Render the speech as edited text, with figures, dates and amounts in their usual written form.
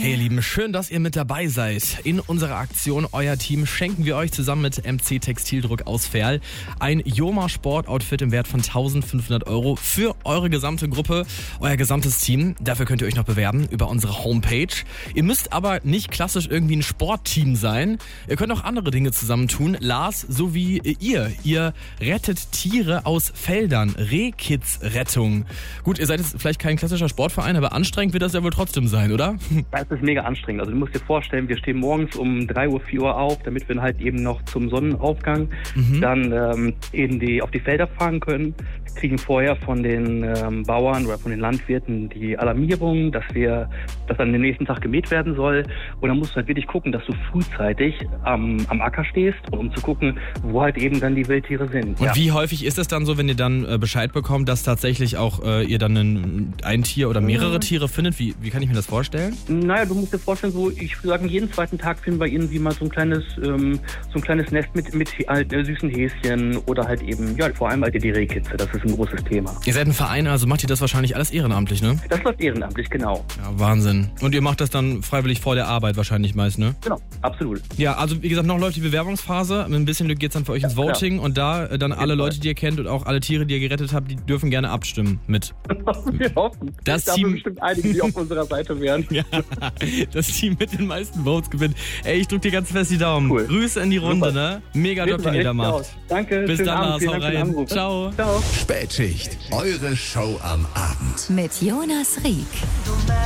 Hey ihr Lieben, schön, dass ihr mit dabei seid. In unserer Aktion Euer Team schenken wir euch zusammen mit MC Textildruck aus Verl ein Joma Sportoutfit im Wert von 1.500 € für eure gesamte Gruppe, euer gesamtes Team. Dafür könnt ihr euch noch bewerben über unsere Homepage. Ihr müsst aber nicht klassisch irgendwie ein Sportteam sein. Ihr könnt auch andere Dinge zusammentun. Lars sowie ihr rettet Tiere aus Feldern. Rehkids-Rettung. Gut, ihr seid jetzt vielleicht kein klassischer Sportverein, aber anstrengend wird das ja wohl trotzdem sein, oder? Das ist mega anstrengend. Also du musst dir vorstellen, wir stehen morgens um 3 Uhr, 4 Uhr auf, damit wir halt eben noch zum Sonnenaufgang dann auf die Felder fahren können. Wir kriegen vorher von den Bauern oder von den Landwirten die Alarmierung, dass dann den nächsten Tag gemäht werden soll. Und dann musst du halt wirklich gucken, dass du frühzeitig am Acker stehst, um zu gucken, wo halt eben dann die Wildtiere sind. Und wie häufig ist es dann so, wenn ihr dann Bescheid bekommt, dass tatsächlich auch ihr dann ein Tier oder mehrere Tiere findet? Wie kann ich mir das vorstellen? Naja, du musst dir vorstellen, ich würde sagen, jeden zweiten Tag finden wir irgendwie mal so ein kleines Nest mit süßen Häschen oder halt eben, ja, vor allem halt die Rehkitze. Das ist ein großes Thema. Ihr seid ein Verein, also macht ihr das wahrscheinlich alles ehrenamtlich, ne? Das läuft ehrenamtlich, genau. Ja, Wahnsinn. Und ihr macht das dann freiwillig vor der Arbeit wahrscheinlich meist, ne? Genau, absolut. Ja, also wie gesagt, noch läuft die Bewerbungsphase. Mit ein bisschen Glück geht's dann für euch ins Voting und da dann alle Leute, die ihr kennt und auch alle Tiere, die ihr gerettet habt, die dürfen gerne abstimmen mit. Wir hoffen. Das da Team haben bestimmt einige, die auf unserer Seite wären. Ja, das Team mit den meisten Votes gewinnt. Ey, ich drück dir ganz fest die Daumen. Cool. Grüße in die Runde, Super. ne? Mega Job, den ihr da macht. Danke. Bis schönen dann, Abend. Lars, Vielen hau Dank für den rein. Anruf. Ciao. Ciao. Spätschicht, eure Show am Abend. Mit Jonas Rieck.